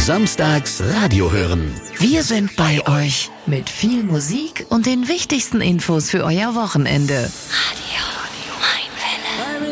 Samstags Radio hören. Wir sind bei euch mit viel Musik und den wichtigsten Infos für euer Wochenende. Radio.